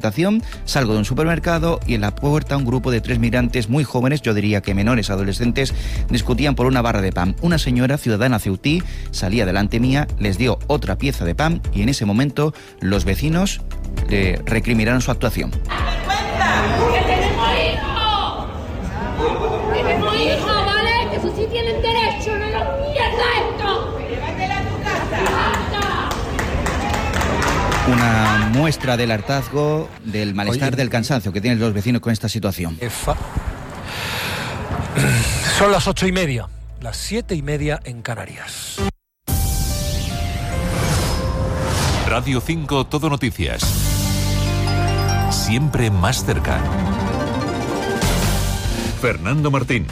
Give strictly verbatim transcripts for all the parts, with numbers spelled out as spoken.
situación, salgo de un supermercado y en la puerta un grupo de tres migrantes muy jóvenes, yo diría que menores, adolescentes, discutían por una barra de pan. Una señora ciudadana ceutí salía delante mía, les dio otra pieza de pan y en ese momento los vecinos le recriminaron su actuación. ¡Que tenemos hijos! ¡Que tenemos hijos, ¿vale? Que eso sí tienen derecho, no los mierda esto. ¡Llévatela a tu casa! Una muestra del hartazgo, del malestar, Oye, del cansancio que tienen los vecinos con esta situación. Fa... Son las ocho y media, las siete y media en Canarias. Radio cinco Todo Noticias. Siempre más cerca. Fernando Martín.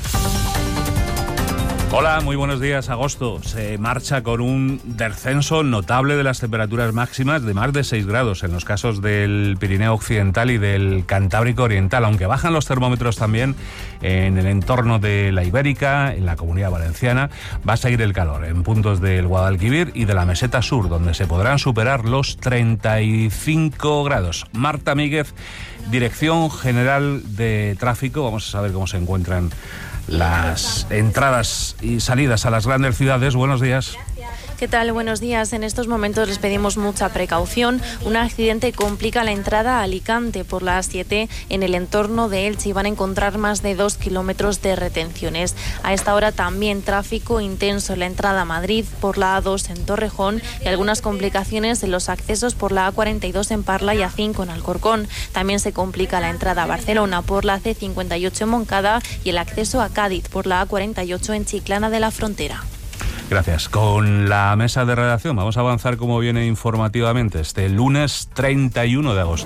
Hola, muy buenos días. Agosto se marcha con un descenso notable de las temperaturas máximas de más de seis grados en los casos del Pirineo Occidental y del Cantábrico Oriental, aunque bajan los termómetros también en el entorno de la Ibérica, en la Comunidad Valenciana. Va a seguir el calor en puntos del Guadalquivir y de la Meseta Sur, donde se podrán superar los treinta y cinco grados. Marta Míguez, Dirección General de Tráfico. Vamos a saber cómo se encuentran las entradas y salidas a las grandes ciudades. Buenos días. ¿Qué tal? Buenos días. En estos momentos les pedimos mucha precaución. Un accidente complica la entrada a Alicante por la A siete en el entorno de Elche y van a encontrar más de dos kilómetros de retenciones. A esta hora también tráfico intenso en la entrada a Madrid por la A dos en Torrejón y algunas complicaciones en los accesos por la A cuarenta y dos en Parla y A cinco en Alcorcón. También se complica la entrada a Barcelona por la C cincuenta y ocho en Moncada y el acceso a Cádiz por la A cuarenta y ocho en Chiclana de la Frontera. Gracias. Con la mesa de redacción vamos a avanzar como viene informativamente este lunes treinta y uno de agosto.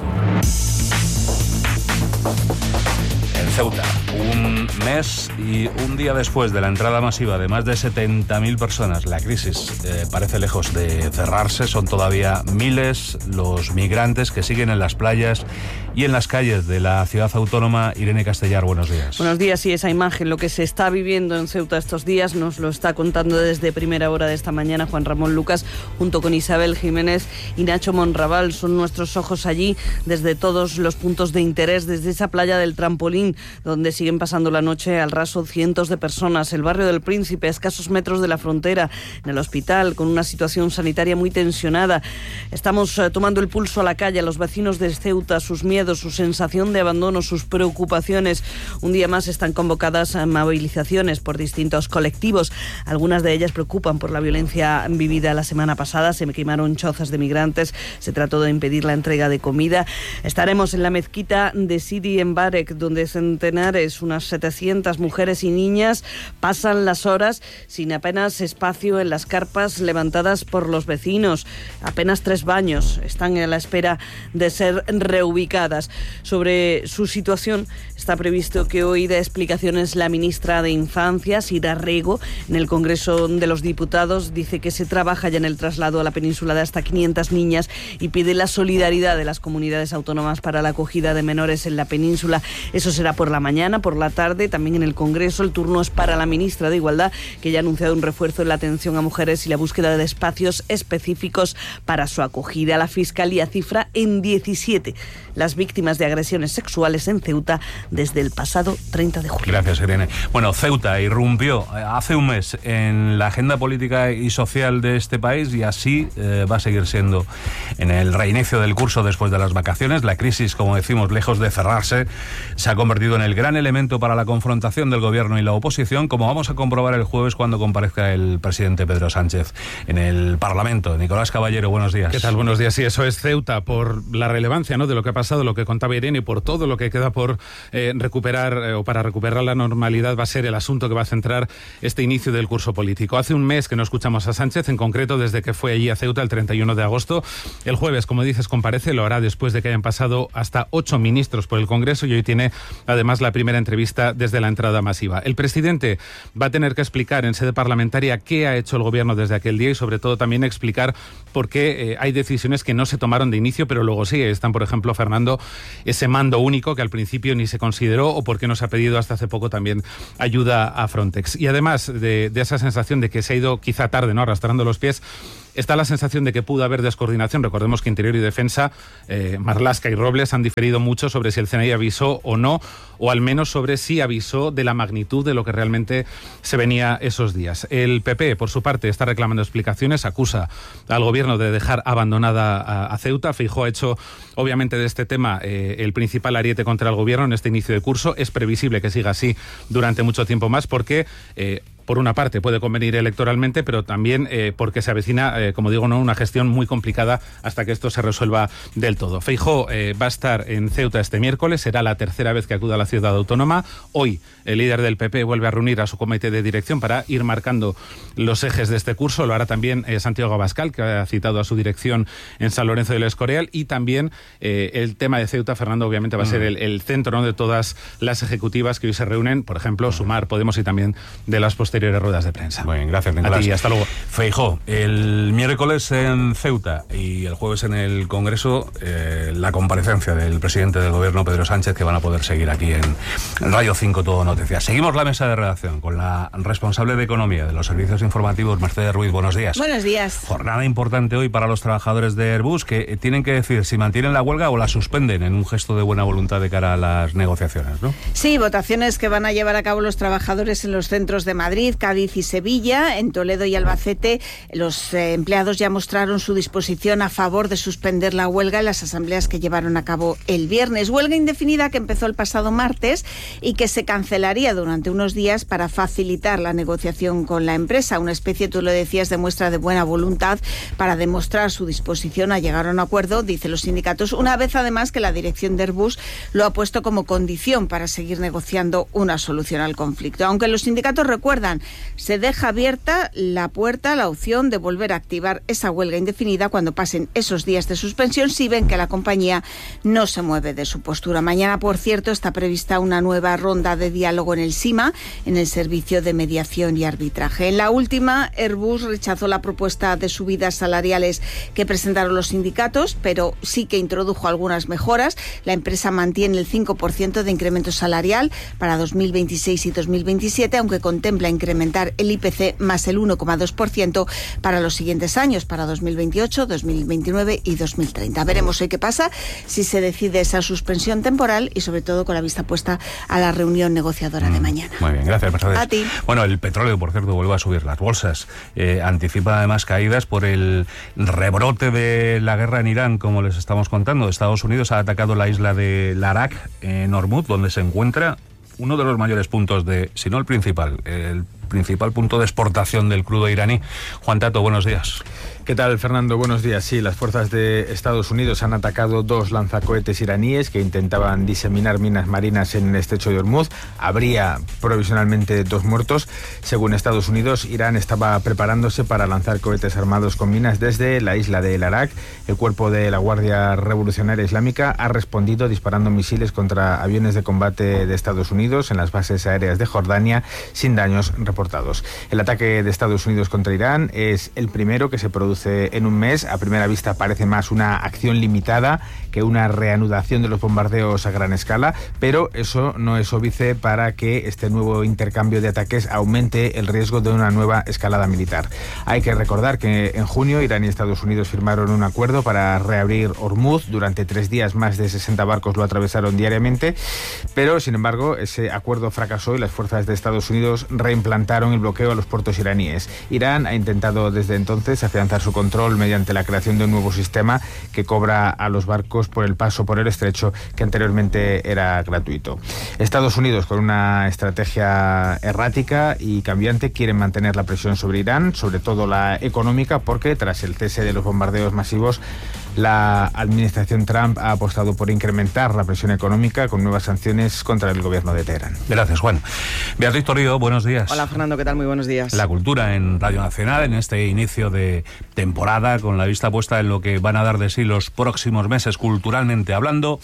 En Ceuta, un mes y un día después de la entrada masiva de más de setenta mil personas, la crisis eh, parece lejos de cerrarse. Son todavía miles los migrantes que siguen en las playas y en las calles de la ciudad autónoma. Irene Castellar, buenos días. Buenos días, y esa imagen, lo que se está viviendo en Ceuta estos días, nos lo está contando desde primera hora de esta mañana Juan Ramón Lucas, junto con Isabel Jiménez y Nacho Monraval. Son nuestros ojos allí, desde todos los puntos de interés, desde esa playa del Trampolín, donde siguen pasando la noche al raso cientos de personas, el barrio del Príncipe, a escasos metros de la frontera, en el hospital, con una situación sanitaria muy tensionada. Estamos eh, tomando el pulso a la calle, a los vecinos de Ceuta, sus miedos, su sensación de abandono, sus preocupaciones. Un día más están convocadas movilizaciones por distintos colectivos. Algunas de ellas preocupan por la violencia vivida la semana pasada. Se quemaron chozas de migrantes, se trató de impedir la entrega de comida. Estaremos en la mezquita de Sidi Mbarek, donde centenares, unas setecientas mujeres y niñas, pasan las horas sin apenas espacio en las carpas levantadas por los vecinos. Apenas tres baños están a la espera de ser reubicadas. Sobre su situación está previsto que hoy dé explicaciones la ministra de Infancia, Sira Rego, en el Congreso de los Diputados. Dice que se trabaja ya en el traslado a la península de hasta quinientas niñas y pide la solidaridad de las comunidades autónomas para la acogida de menores en la península. Eso será por la mañana, por la tarde, también en el Congreso. El turno es para la ministra de Igualdad, que ya ha anunciado un refuerzo en la atención a mujeres y la búsqueda de espacios específicos para su acogida. La Fiscalía cifra en diecisiete las víctimas de agresiones sexuales en Ceuta desde el pasado treinta de julio. Gracias, Irene. Bueno, Ceuta irrumpió hace un mes en la agenda política y social de este país y así eh, va a seguir siendo en el reinicio del curso después de las vacaciones. La crisis, como decimos, lejos de cerrarse, se ha convertido en el gran elemento para la confrontación del gobierno y la oposición, como vamos a comprobar el jueves cuando comparezca el presidente Pedro Sánchez en el Parlamento. Nicolás Caballero, buenos días. ¿Qué tal? Buenos días. Sí, eso es Ceuta, por la relevancia, ¿no?, de lo que ha pasado, lo que contaba Irene, y por todo lo que queda por eh, recuperar eh, o para recuperar la normalidad va a ser el asunto que va a centrar este inicio del curso político. Hace un mes que no escuchamos a Sánchez, en concreto desde que fue allí a Ceuta el treinta y uno de agosto. El jueves, como dices, comparece, lo hará después de que hayan pasado hasta ocho ministros por el Congreso y hoy tiene además la primera entrevista desde la entrada masiva. El presidente va a tener que explicar en sede parlamentaria qué ha hecho el gobierno desde aquel día y sobre todo también explicar por qué eh, hay decisiones que no se tomaron de inicio pero luego sí. Están, por ejemplo, Fernando, ese mando único que al principio ni se consideró o por qué no se ha pedido hasta hace poco también ayuda a Frontex. Y además de, de esa sensación de que se ha ido quizá tarde, ¿no?, arrastrando los pies, está la sensación de que pudo haber descoordinación. Recordemos que Interior y Defensa, eh, Marlaska y Robles han diferido mucho sobre si el C N I avisó o no, o al menos sobre si avisó de la magnitud de lo que realmente se venía esos días. El P P, por su parte, está reclamando explicaciones, acusa al gobierno de dejar abandonada a, a Ceuta. Feijóo ha hecho, obviamente, de este tema eh, el principal ariete contra el gobierno en este inicio de curso. Es previsible que siga así durante mucho tiempo más porque... Eh, por una parte puede convenir electoralmente, pero también eh, porque se avecina, eh, como digo, no una gestión muy complicada hasta que esto se resuelva del todo. Feijóo eh, va a estar en Ceuta este miércoles, será la tercera vez que acuda a la ciudad autónoma. Hoy el líder del P P vuelve a reunir a su comité de dirección para ir marcando los ejes de este curso. Lo hará también eh, Santiago Abascal, que ha citado a su dirección en San Lorenzo del Escorial, y también eh, el tema de Ceuta, Fernando, obviamente va a ser el, el centro, ¿no?, de todas las ejecutivas que hoy se reúnen, por ejemplo, Sumar, Podemos y también de las posteriores ruedas de prensa. Muy bien, gracias, Nicolás. A ti, hasta luego. Feijóo, el miércoles en Ceuta y el jueves en el Congreso, eh, la comparecencia del presidente del Gobierno, Pedro Sánchez, que van a poder seguir aquí en Radio cinco Todo Noticias. Seguimos la mesa de redacción con la responsable de Economía de los servicios informativos, Mercedes Ruiz. Buenos días. Buenos días. Jornada importante hoy para los trabajadores de Airbus, que tienen que decir si mantienen la huelga o la suspenden en un gesto de buena voluntad de cara a las negociaciones, ¿no? Sí, votaciones que van a llevar a cabo los trabajadores en los centros de Madrid, Cádiz y Sevilla. En Toledo y Albacete los eh, empleados ya mostraron su disposición a favor de suspender la huelga en las asambleas que llevaron a cabo el viernes. Huelga indefinida que empezó el pasado martes y que se cancelaría durante unos días para facilitar la negociación con la empresa. Una especie, tú lo decías, de muestra de buena voluntad para demostrar su disposición a llegar a un acuerdo, dicen los sindicatos, una vez además que la dirección de Airbus lo ha puesto como condición para seguir negociando una solución al conflicto. Aunque los sindicatos recuerdan, se deja abierta la puerta a la opción de volver a activar esa huelga indefinida cuando pasen esos días de suspensión si ven que la compañía no se mueve de su postura. Mañana, por cierto, está prevista una nueva ronda de diálogo en el SIMA, en el Servicio de Mediación y Arbitraje. En la última, Airbus rechazó la propuesta de subidas salariales que presentaron los sindicatos, pero sí que introdujo algunas mejoras. La empresa mantiene el cinco por ciento de incremento salarial para dos mil veintiséis y dos mil veintisiete, aunque contempla incrementar el I P C más el uno coma dos por ciento para los siguientes años, para dos mil veintiocho, dos mil veintinueve y dos mil treinta. Veremos hoy qué pasa, si se decide esa suspensión temporal y sobre todo con la vista puesta a la reunión negociadora mm, de mañana. Muy bien, gracias, Mercedes. A ti. Bueno, el petróleo, por cierto, vuelve a subir las bolsas. Eh, anticipa además caídas por el rebrote de la guerra en Irán, como les estamos contando. Estados Unidos ha atacado la isla de Larak, en Hormuz, donde se encuentra uno de los mayores puntos de, si no el principal, el principal punto de exportación del crudo iraní. Juan Tato, buenos días. ¿Qué tal, Fernando? Buenos días. Sí, las fuerzas de Estados Unidos han atacado dos lanzacohetes iraníes que intentaban diseminar minas marinas en el estrecho de Hormuz. Habría provisionalmente dos muertos. Según Estados Unidos, Irán estaba preparándose para lanzar cohetes armados con minas desde la isla de El Arak. El cuerpo de la Guardia Revolucionaria Islámica ha respondido disparando misiles contra aviones de combate de Estados Unidos en las bases aéreas de Jordania sin daños reportados. El ataque de Estados Unidos contra Irán es el primero que se produce en un mes. A primera vista parece más una acción limitada que una reanudación de los bombardeos a gran escala, pero eso no es óbice para que este nuevo intercambio de ataques aumente el riesgo de una nueva escalada militar. Hay que recordar que en junio Irán y Estados Unidos firmaron un acuerdo para reabrir Hormuz. Durante tres días más de sesenta barcos lo atravesaron diariamente, pero sin embargo ese acuerdo fracasó y las fuerzas de Estados Unidos reimplantaron el bloqueo a los puertos iraníes. Irán ha intentado desde entonces afianzar su control mediante la creación de un nuevo sistema que cobra a los barcos por el paso por el estrecho, que anteriormente era gratuito. Estados Unidos, con una estrategia errática y cambiante, quieren mantener la presión sobre Irán, sobre todo la económica, porque tras el cese de los bombardeos masivos, la administración Trump ha apostado por incrementar la presión económica con nuevas sanciones contra el gobierno de Teherán. Gracias, Juan. Beatriz Torrio, buenos días. Hola, Fernando, ¿qué tal? Muy buenos días. La cultura en Radio Nacional en este inicio de temporada, con la vista puesta en lo que van a dar de sí los próximos meses culturalmente hablando.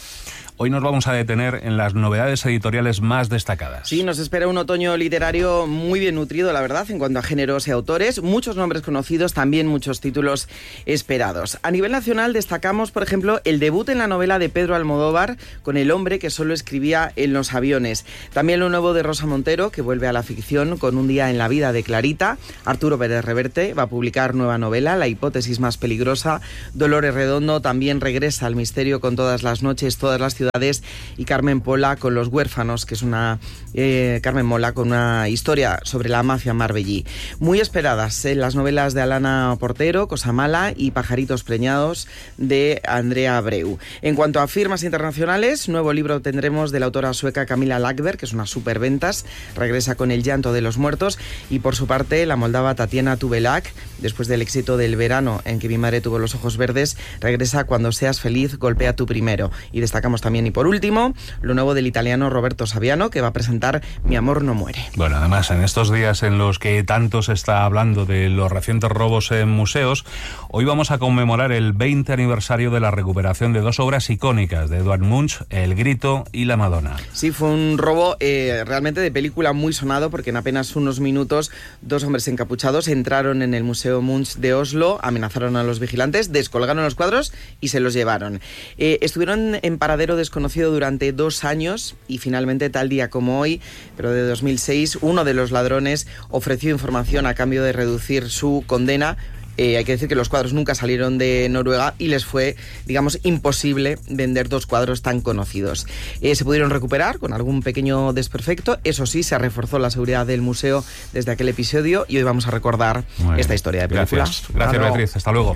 Hoy nos vamos a detener en las novedades editoriales más destacadas. Sí, nos espera un otoño literario muy bien nutrido, la verdad, en cuanto a géneros y autores. Muchos nombres conocidos, también muchos títulos esperados. A nivel nacional destacamos, por ejemplo, el debut en la novela de Pedro Almodóvar con El hombre que solo escribía en los aviones. También lo nuevo de Rosa Montero, que vuelve a la ficción con Un día en la vida de Clarita. Arturo Pérez Reverte va a publicar nueva novela, La hipótesis más peligrosa. Dolores Redondo también regresa al misterio con Todas las noches, todas las ciudades. Y Carmen Pola con Los huérfanos, que es una eh, Carmen Mola con una historia sobre la mafia marbellí. Muy esperadas eh, las novelas de Alana Portero, Cosa mala, y Pajaritos preñados de Andrea Abreu. En cuanto a firmas internacionales, nuevo libro tendremos de la autora sueca Camilla Läckberg, que es una superventas, regresa con El llanto de los muertos, y por su parte la moldava Tatiana Tubelak, después del éxito del verano en que mi madre tuvo los ojos verdes, regresa Cuando seas feliz, golpea tú primero. Y destacamos también, y por último, lo nuevo del italiano Roberto Saviano, que va a presentar Mi amor no muere. Bueno, además, en estos días en los que tanto se está hablando de los recientes robos en museos, hoy vamos a conmemorar el veinte aniversario de la recuperación de dos obras icónicas de Edvard Munch, El grito y La Madonna. Sí, fue un robo eh, realmente de película muy sonado, porque en apenas unos minutos dos hombres encapuchados entraron en el Museo Munch de Oslo, amenazaron a los vigilantes, descolgaron los cuadros y se los llevaron. Eh, estuvieron en paradero desconocido durante dos años y finalmente, tal día como hoy, pero de dos mil seis, uno de los ladrones ofreció información a cambio de reducir su condena. Eh, hay que decir que los cuadros nunca salieron de Noruega y les fue, digamos, imposible vender dos cuadros tan conocidos. Eh, se pudieron recuperar con algún pequeño desperfecto. Eso sí, se reforzó la seguridad del museo desde aquel episodio y hoy vamos a recordar esta historia de película. Gracias, Gracias Beatriz. Hasta luego.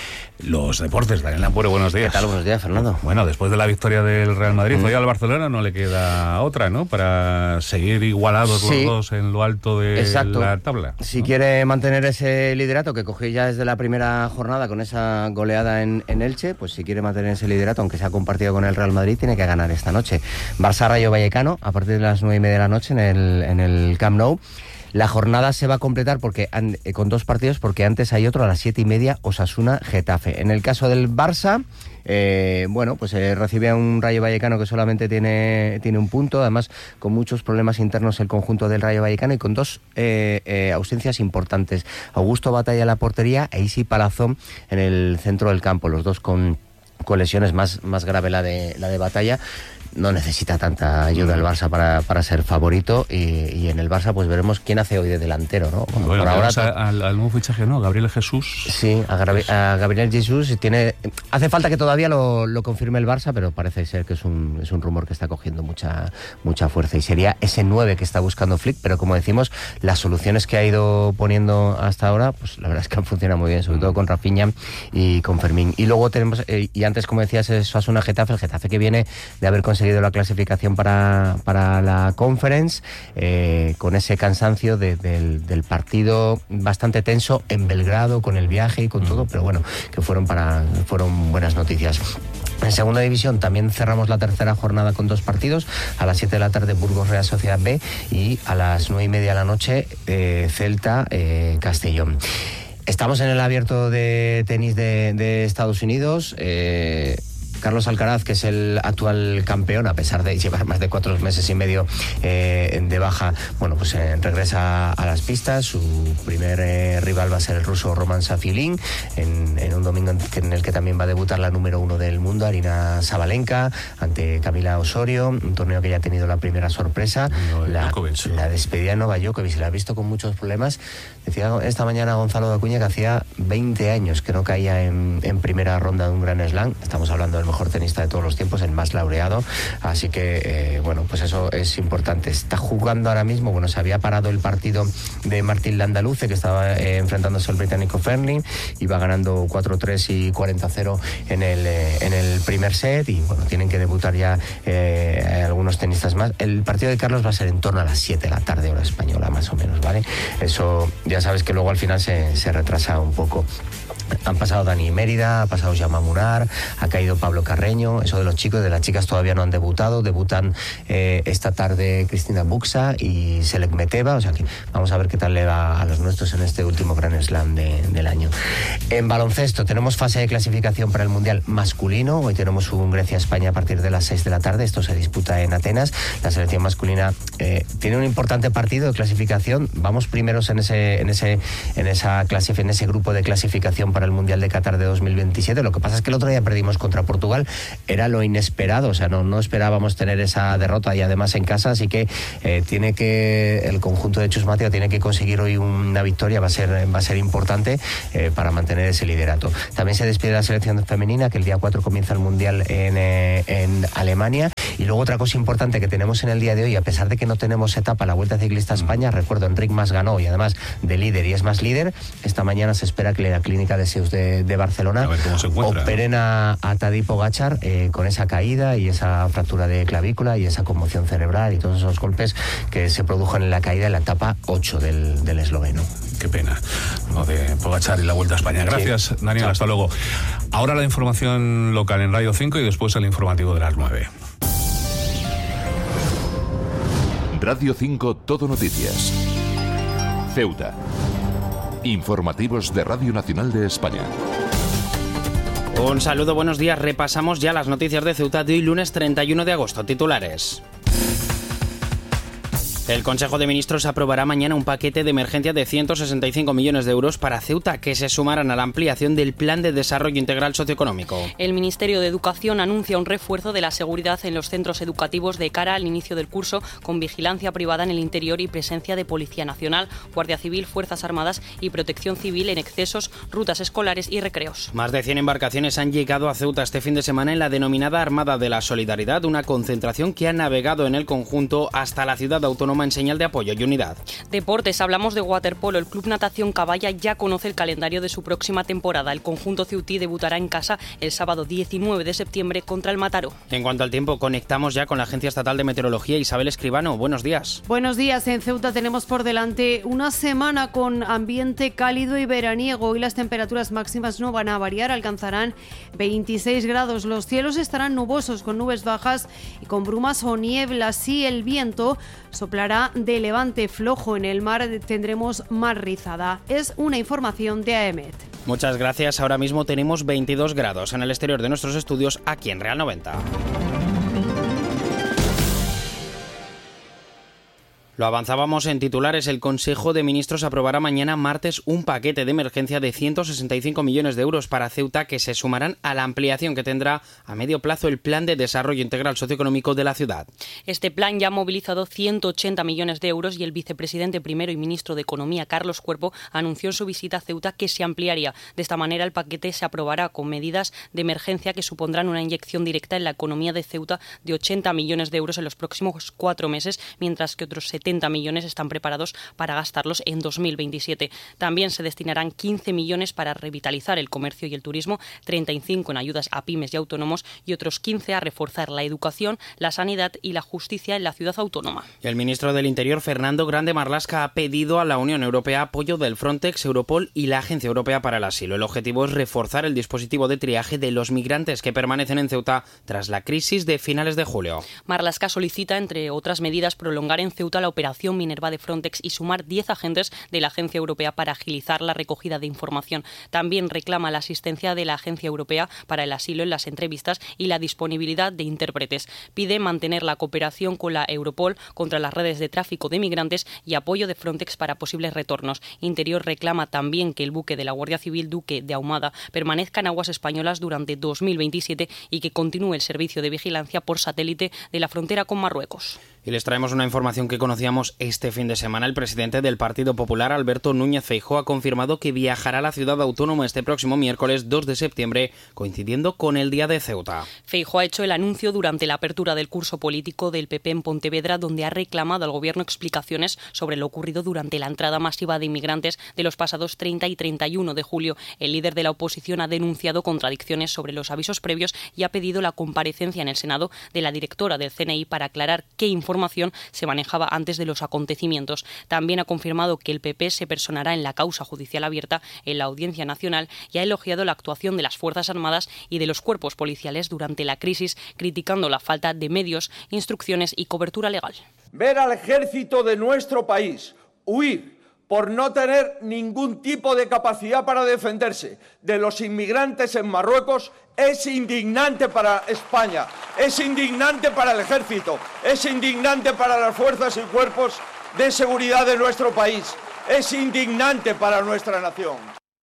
Los deportes, Daniel Ampuero, buenos días. ¿Qué tal? Buenos días, Fernando. Bueno, después de la victoria del Real Madrid, mm. hoy al Barcelona no le queda otra, ¿no? Para seguir igualados sí. los dos en lo alto de Exacto. la tabla. Si ¿no? quiere mantener ese liderato que cogió ya desde la primera jornada con esa goleada en, en Elche, pues si quiere mantener ese liderato, aunque sea compartido con el Real Madrid, tiene que ganar esta noche. Barça Rayo Vallecano, a partir de las nueve y media de la noche en el, en el Camp Nou. La jornada se va a completar porque con dos partidos, porque antes hay otro a las siete y media, Osasuna-Getafe. En el caso del Barça, eh, bueno, pues eh, recibe a un Rayo Vallecano que solamente tiene, tiene un punto, además con muchos problemas internos el conjunto del Rayo Vallecano y con dos eh, eh, ausencias importantes. Augusto Batalla en la portería e Isi Palazón en el centro del campo, los dos con, con lesiones, más, más grave la de, la de Batalla. No necesita tanta ayuda el Barça para, para ser favorito y, y en el Barça pues veremos quién hace hoy de delantero, ¿no? Bueno, bueno, por ahora a, al, al nuevo fichaje, ¿no? Gabriel Jesús. Sí, a, Gra- a Gabriel Jesús tiene. Hace falta que todavía lo, lo confirme el Barça, pero parece ser que es un, es un rumor que está cogiendo mucha, mucha fuerza y sería ese nueve que está buscando Flick, pero como decimos, las soluciones que ha ido poniendo hasta ahora, pues la verdad es que han funcionado muy bien, sobre todo con Rafinha y con Fermín. Y luego tenemos, eh, y antes como decías, es Osasuna Getafe, el Getafe que viene de haber conseguido la clasificación para, para la Conference, eh, con ese cansancio de, del, del partido bastante tenso en Belgrado, con el viaje y con todo, pero bueno, que fueron, para, fueron buenas noticias. En segunda división también cerramos la tercera jornada con dos partidos, a las siete de la tarde Burgos Real Sociedad B y a las nueve y media de la noche eh, Celta eh, Castellón. Estamos en el abierto de tenis de, de Estados Unidos. eh, Carlos Alcaraz, que es el actual campeón, a pesar de llevar más de cuatro meses y medio eh, de baja, bueno, pues eh, regresa a las pistas. Su primer eh, rival va a ser el ruso Roman Safilin, en, en un domingo en, en el que también va a debutar la número uno del mundo, Arina Sabalenka, ante Camila Osorio, un torneo que ya ha tenido la primera sorpresa, no, la, la despedida de Novak Djokovic. Se la ha visto con muchos problemas. Decía esta mañana Gonzalo de Acuña que hacía veinte años que no caía en, en primera ronda de un Grand Slam. Estamos hablando del mejor tenista de todos los tiempos, el más laureado, así que eh, bueno, pues eso es importante. Está jugando ahora mismo, bueno, se había parado el partido de Martín Landaluce, que estaba eh, enfrentándose al británico Ferling, iba ganando cuatro tres y cuarenta cero en el, eh, en el primer set, y bueno, tienen que debutar ya eh, algunos tenistas más. El partido de Carlos va a ser en torno a las siete de la tarde, hora española, más o menos, ¿vale? Eso ya sabes que luego al final se, se retrasa un poco. Han pasado Dani Mérida, ha pasado Jaume Munar, ha caído Pablo Pablo Carreño, eso de los chicos, de las chicas todavía no han debutado, debutan eh, esta tarde Cristina Buxa y Selek Meteva, o sea que vamos a ver qué tal le va a los nuestros en este último Grand Slam de, del año. En baloncesto tenemos fase de clasificación para el Mundial masculino, hoy tenemos un Grecia-España a partir de las seis de la tarde, esto se disputa en Atenas, la selección masculina eh, tiene un importante partido de clasificación, vamos primeros en ese, en ese, en esa clase, en ese grupo de clasificación para el Mundial de Qatar de dos mil veintisiete, lo que pasa es que el otro día perdimos contra Portugal, era lo inesperado, o sea, no, no esperábamos tener esa derrota y además en casa, así que eh, tiene que, el conjunto de Chus Mateo tiene que conseguir hoy una victoria, va a ser, va a ser importante eh, para mantener ese liderato. También se despide la selección femenina, que el día cuatro comienza el Mundial en, eh, en Alemania, y luego otra cosa importante que tenemos en el día de hoy, a pesar de que no tenemos etapa, la Vuelta Ciclista a España, recuerdo, Enric Mas ganó y además de líder y es más líder, esta mañana se espera que la Clínica de Seus de, de Barcelona operen a, a Tadej Pogačar eh, con esa caída y esa fractura de clavícula y esa conmoción cerebral y todos esos golpes que se produjo en la caída en la etapa ocho del, del esloveno. Qué pena lo de Pogačar y la Vuelta a España. Gracias, sí. Daniel, Chao. Hasta luego. Ahora la información local en Radio cinco y después el informativo de las nueve. Radio cinco Todo Noticias. Ceuta. Informativos de Radio Nacional de España. Un saludo, buenos días. Repasamos ya las noticias de Ceuta de hoy, lunes treinta y uno de agosto. Titulares. El Consejo de Ministros aprobará mañana un paquete de emergencia de ciento sesenta y cinco millones de euros para Ceuta, que se sumarán a la ampliación del Plan de Desarrollo Integral Socioeconómico. El Ministerio de Educación anuncia un refuerzo de la seguridad en los centros educativos de cara al inicio del curso, con vigilancia privada en el interior y presencia de Policía Nacional, Guardia Civil, Fuerzas Armadas y Protección Civil en accesos, rutas escolares y recreos. Más de cien embarcaciones han llegado a Ceuta este fin de semana en la denominada Armada de la Solidaridad, una concentración que ha navegado en el conjunto hasta la ciudad autónoma en señal de apoyo y unidad. Deportes, hablamos de waterpolo. El Club Natación Caballa ya conoce el calendario de su próxima temporada. El conjunto ceutí debutará en casa el sábado diecinueve de septiembre contra el Mataró. En cuanto al tiempo, conectamos ya con la Agencia Estatal de Meteorología. Isabel Escribano, buenos días. Buenos días. En Ceuta tenemos por delante una semana con ambiente cálido y veraniego. Hoy las temperaturas máximas no van a variar, alcanzarán veintiséis grados. Los cielos estarán nubosos con nubes bajas y con brumas o nieblas. Sí, el viento soplará de levante flojo. En el mar tendremos mar rizada. Es una información de A E M E T. Muchas gracias. Ahora mismo tenemos veintidós grados en el exterior de nuestros estudios aquí en Real noventa. Lo avanzábamos en titulares. El Consejo de Ministros aprobará mañana martes un paquete de emergencia de ciento sesenta y cinco millones de euros para Ceuta, que se sumarán a la ampliación que tendrá a medio plazo el Plan de Desarrollo Integral Socioeconómico de la ciudad. Este plan ya ha movilizado ciento ochenta millones de euros y el vicepresidente primero y ministro de Economía, Carlos Cuerpo, anunció en su visita a Ceuta que se ampliaría. De esta manera el paquete se aprobará con medidas de emergencia que supondrán una inyección directa en la economía de Ceuta de ochenta millones de euros en los próximos cuatro meses, mientras que otros setenta millones están preparados para gastarlos en dos mil veintisiete. También se destinarán quince millones para revitalizar el comercio y el turismo, treinta y cinco en ayudas a pymes y autónomos y otros quince a reforzar la educación, la sanidad y la justicia en la ciudad autónoma. El ministro del Interior, Fernando Grande Marlaska, ha pedido a la Unión Europea apoyo del Frontex, Europol y la Agencia Europea para el Asilo. El objetivo es reforzar el dispositivo de triaje de los migrantes que permanecen en Ceuta tras la crisis de finales de julio. Marlaska solicita, entre otras medidas, prolongar en Ceuta la operación Minerva de Frontex y sumar diez agentes de la Agencia Europea para agilizar la recogida de información. También reclama la asistencia de la Agencia Europea para el Asilo en las entrevistas y la disponibilidad de intérpretes. Pide mantener la cooperación con la Europol contra las redes de tráfico de migrantes y apoyo de Frontex para posibles retornos. Interior reclama también que el buque de la Guardia Civil Duque de Ahumada permanezca en aguas españolas durante dos mil veintisiete y que continúe el servicio de vigilancia por satélite de la frontera con Marruecos. Y les traemos una información que conocíamos este fin de semana. El presidente del Partido Popular, Alberto Núñez Feijóo, ha confirmado que viajará a la ciudad autónoma este próximo miércoles dos de septiembre, coincidiendo con el Día de Ceuta. Feijóo ha hecho el anuncio durante la apertura del curso político del P P en Pontevedra, donde ha reclamado al gobierno explicaciones sobre lo ocurrido durante la entrada masiva de inmigrantes de los pasados treinta y treinta y uno de julio. El líder de la oposición ha denunciado contradicciones sobre los avisos previos y ha pedido la comparecencia en el Senado de la directora del C N I para aclarar qué información se manejaba antes antes de los acontecimientos. También ha confirmado que el P P se personará en la causa judicial abierta en la Audiencia Nacional y ha elogiado la actuación de las Fuerzas Armadas y de los cuerpos policiales durante la crisis, criticando la falta de medios, instrucciones y cobertura legal. Ver al ejército de nuestro país huir por no tener ningún tipo de capacidad para defenderse de los inmigrantes en Marruecos es indignante para España, es indignante para el ejército, es indignante para las fuerzas y cuerpos de seguridad de nuestro país, es indignante para nuestra nación.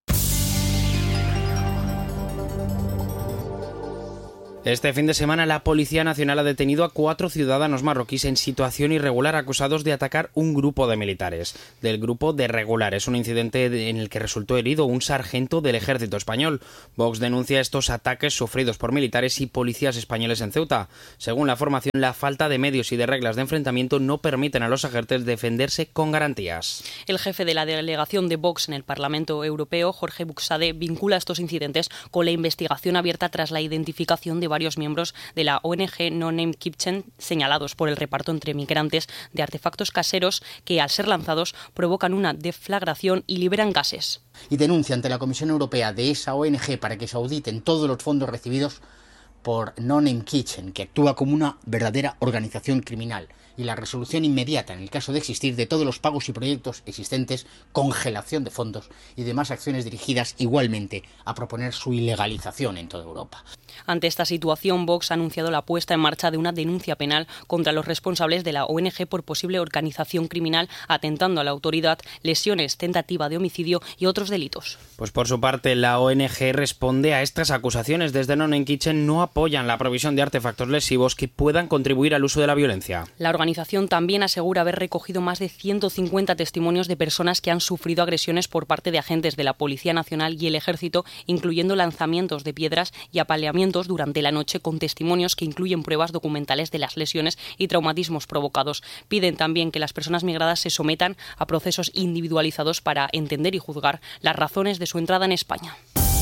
Este fin de semana la Policía Nacional ha detenido a cuatro ciudadanos marroquíes en situación irregular acusados de atacar un grupo de militares. Del grupo de regulares, un incidente en el que resultó herido un sargento del ejército español. Vox denuncia estos ataques sufridos por militares y policías españoles en Ceuta. Según la formación, la falta de medios y de reglas de enfrentamiento no permiten a los agentes defenderse con garantías. El jefe de la delegación de Vox en el Parlamento Europeo, Jorge Buxade, vincula estos incidentes con la investigación abierta tras la identificación de varios miembros de la O N G No Name Kitchen señalados por el reparto entre migrantes de artefactos caseros que, al ser lanzados, provocan una deflagración y liberan gases. Y denuncia ante la Comisión Europea de esa O N G para que se auditen todos los fondos recibidos por No Name Kitchen, que actúa como una verdadera organización criminal, y la resolución inmediata, en el caso de existir, de todos los pagos y proyectos existentes, congelación de fondos y demás acciones dirigidas igualmente a proponer su ilegalización en toda Europa. Ante esta situación, Vox ha anunciado la puesta en marcha de una denuncia penal contra los responsables de la O N G por posible organización criminal, atentando a la autoridad, lesiones, tentativa de homicidio y otros delitos. Pues por su parte, la O N G responde a estas acusaciones. Desde No Name Kitchen no apoyan la provisión de artefactos lesivos que puedan contribuir al uso de la violencia. La organización también asegura haber recogido más de ciento cincuenta testimonios de personas que han sufrido agresiones por parte de agentes de la Policía Nacional y el Ejército, incluyendo lanzamientos de piedras y apaleamientos durante la noche, con testimonios que incluyen pruebas documentales de las lesiones y traumatismos provocados. Piden también que las personas migradas se sometan a procesos individualizados para entender y juzgar las razones de su entrada en España.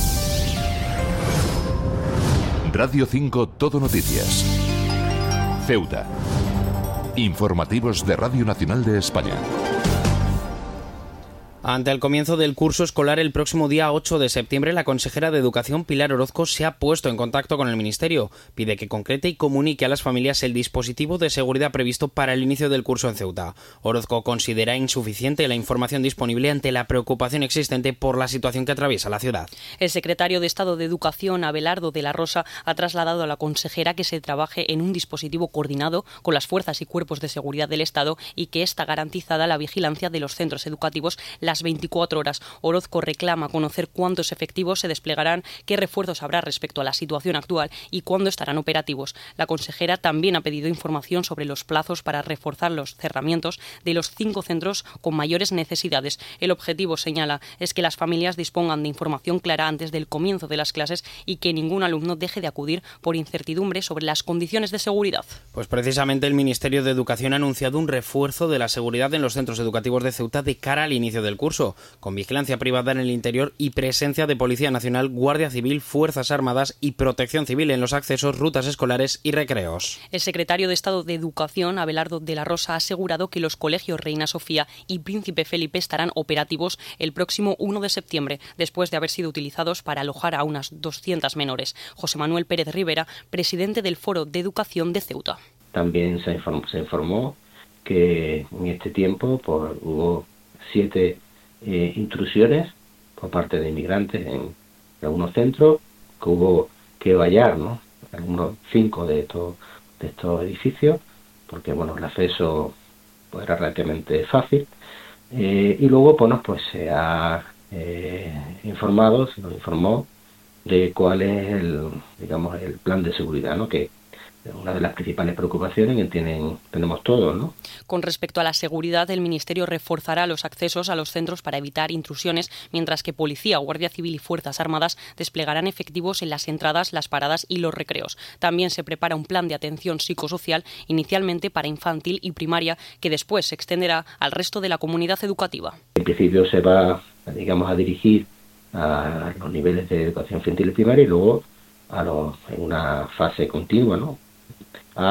Radio cinco Todo Noticias. Ceuta. Informativos de Radio Nacional de España. Ante el comienzo del curso escolar el próximo día ocho de septiembre, la consejera de Educación, Pilar Orozco, se ha puesto en contacto con el Ministerio. Pide que concrete y comunique a las familias el dispositivo de seguridad previsto para el inicio del curso en Ceuta. Orozco considera insuficiente la información disponible ante la preocupación existente por la situación que atraviesa la ciudad. El secretario de Estado de Educación, Abelardo de la Rosa, ha trasladado a la consejera que se trabaje en un dispositivo coordinado con las fuerzas y cuerpos de seguridad del Estado y que está garantizada la vigilancia de los centros educativos las veinticuatro horas. Orozco reclama conocer cuántos efectivos se desplegarán, qué refuerzos habrá respecto a la situación actual y cuándo estarán operativos. La consejera también ha pedido información sobre los plazos para reforzar los cerramientos de los cinco centros con mayores necesidades. El objetivo, señala, es que las familias dispongan de información clara antes del comienzo de las clases y que ningún alumno deje de acudir por incertidumbre sobre las condiciones de seguridad. Pues precisamente el Ministerio de Educación ha anunciado un refuerzo de la seguridad en los centros educativos de Ceuta de cara al inicio del curso, con vigilancia privada en el interior y presencia de Policía Nacional, Guardia Civil, Fuerzas Armadas y Protección Civil en los accesos, rutas escolares y recreos. El secretario de Estado de Educación, Abelardo de la Rosa, ha asegurado que los colegios Reina Sofía y Príncipe Felipe estarán operativos el próximo uno de septiembre, después de haber sido utilizados para alojar a unas doscientas menores. José Manuel Pérez Rivera, presidente del Foro de Educación de Ceuta. También se informó, se informó que en este tiempo pues, hubo siete Eh, intrusiones por parte de inmigrantes en, en algunos centros, que hubo que vallar, ¿no? Algunos cinco de estos de estos edificios, porque bueno, el acceso pues, era relativamente fácil, eh, y luego bueno, pues se ha eh, informado, se nos informó de cuál es el, digamos, el plan de seguridad, ¿no? Que una de las principales preocupaciones que tienen, tenemos todos, ¿no? Con respecto a la seguridad, el Ministerio reforzará los accesos a los centros para evitar intrusiones, mientras que Policía, Guardia Civil y Fuerzas Armadas desplegarán efectivos en las entradas, las paradas y los recreos. También se prepara un plan de atención psicosocial, inicialmente para infantil y primaria, que después se extenderá al resto de la comunidad educativa. En principio se va, digamos, a dirigir a los niveles de educación infantil y primaria y luego a los, en una fase continua, ¿no? a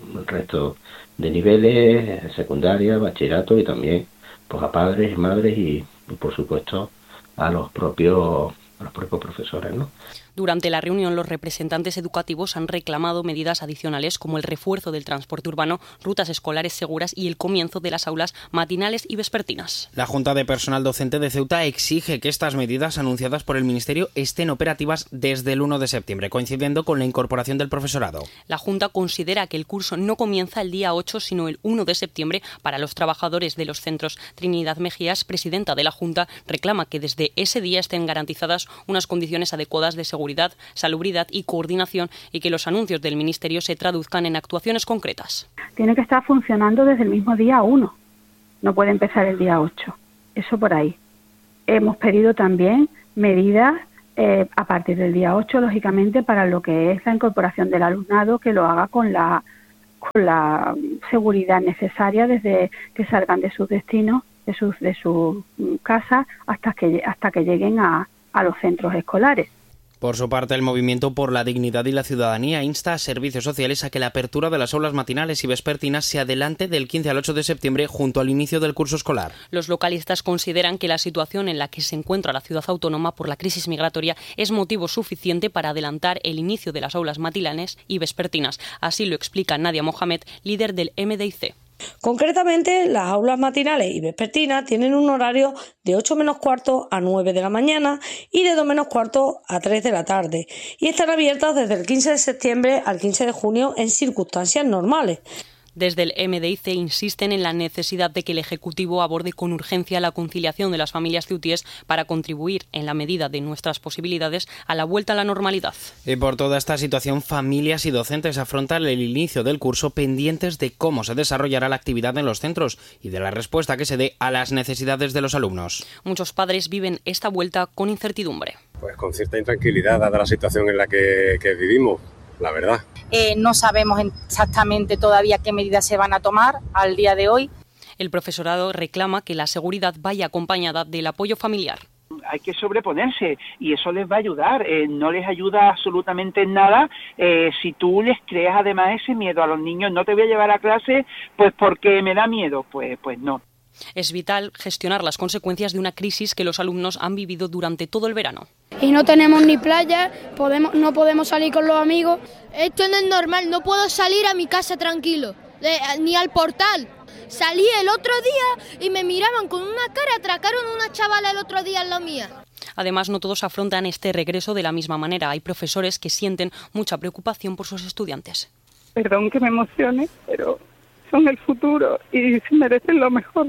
el resto de niveles, secundaria, bachillerato y también pues a padres, madres y, y por supuesto a los propios a los propios profesores, ¿no? Durante la reunión, los representantes educativos han reclamado medidas adicionales como el refuerzo del transporte urbano, rutas escolares seguras y el comienzo de las aulas matinales y vespertinas. La Junta de Personal Docente de Ceuta exige que estas medidas anunciadas por el Ministerio estén operativas desde el uno de septiembre, coincidiendo con la incorporación del profesorado. La Junta considera que el curso no comienza el día ocho, sino el uno de septiembre para los trabajadores de los centros. Trinidad Mejías, presidenta de la Junta, reclama que desde ese día estén garantizadas unas condiciones adecuadas de seguridad, salubridad y coordinación y que los anuncios del Ministerio se traduzcan en actuaciones concretas. Tiene que estar funcionando desde el mismo día uno, no puede empezar el día ocho, eso por ahí. Hemos pedido también medidas eh, a partir del día ocho, lógicamente, para lo que es la incorporación del alumnado, que lo haga con la, con la seguridad necesaria desde que salgan de sus destinos, de sus de su casa, hasta que, hasta que lleguen a, a los centros escolares. Por su parte, el Movimiento por la Dignidad y la Ciudadanía insta a servicios sociales a que la apertura de las aulas matinales y vespertinas se adelante del quince al ocho de septiembre junto al inicio del curso escolar. Los localistas consideran que la situación en la que se encuentra la ciudad autónoma por la crisis migratoria es motivo suficiente para adelantar el inicio de las aulas matinales y vespertinas. Así lo explica Nadia Mohamed, líder del M D I C. Concretamente, las aulas matinales y vespertinas tienen un horario de ocho menos cuarto a nueve de la mañana y de dos menos cuarto a tres de la tarde, y están abiertas desde el quince de septiembre al quince de junio en circunstancias normales. Desde el M D I C insisten en la necesidad de que el Ejecutivo aborde con urgencia la conciliación de las familias ceutíes para contribuir, en la medida de nuestras posibilidades, a la vuelta a la normalidad. Y por toda esta situación, familias y docentes afrontan el inicio del curso pendientes de cómo se desarrollará la actividad en los centros y de la respuesta que se dé a las necesidades de los alumnos. Muchos padres viven esta vuelta con incertidumbre. Pues con cierta intranquilidad, dada la situación en la que, que vivimos, la verdad. Eh, no sabemos exactamente todavía qué medidas se van a tomar al día de hoy. El profesorado reclama que la seguridad vaya acompañada del apoyo familiar. Hay que sobreponerse y eso les va a ayudar. Eh, no les ayuda absolutamente en nada eh, si tú les creas además ese miedo a los niños. No te voy a llevar a clase pues porque me da miedo. Pues, pues no. Es vital gestionar las consecuencias de una crisis que los alumnos han vivido durante todo el verano. Y no tenemos ni playa, podemos, no podemos salir con los amigos. Esto no es normal, no puedo salir a mi casa tranquilo, de, ni al portal. Salí el otro día y me miraban con una cara, atracaron una chavala el otro día en la mía. Además, no todos afrontan este regreso de la misma manera. Hay profesores que sienten mucha preocupación por sus estudiantes. Perdón que me emocione, pero son el futuro y se merecen lo mejor.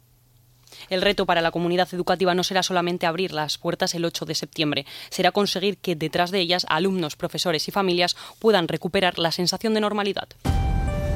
El reto para la comunidad educativa no será solamente abrir las puertas el ocho de septiembre, será conseguir que detrás de ellas alumnos, profesores y familias puedan recuperar la sensación de normalidad.